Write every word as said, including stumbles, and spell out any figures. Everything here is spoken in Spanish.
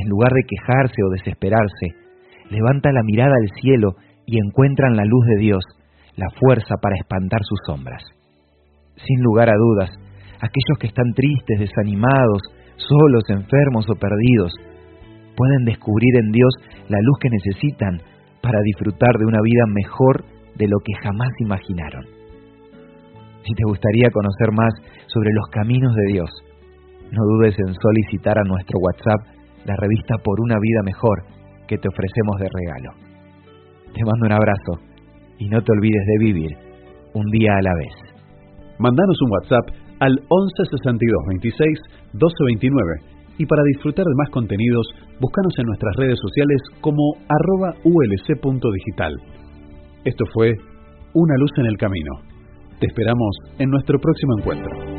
en lugar de quejarse o desesperarse, levanta la mirada al cielo y encuentra en la luz de Dios la fuerza para espantar sus sombras. Sin lugar a dudas, aquellos que están tristes, desanimados, solos, enfermos o perdidos, pueden descubrir en Dios la luz que necesitan para disfrutar de una vida mejor de lo que jamás imaginaron. Si te gustaría conocer más sobre los caminos de Dios, no dudes en solicitar a nuestro WhatsApp la revista Por una Vida Mejor que te ofrecemos de regalo. Te mando un abrazo y no te olvides de vivir un día a la vez. Mandanos un WhatsApp al once sesenta y dos veintiséis doce veintinueve y para disfrutar de más contenidos, búscanos en nuestras redes sociales como arroba ulc.digital. Esto fue Una Luz en el Camino. Te esperamos en nuestro próximo encuentro.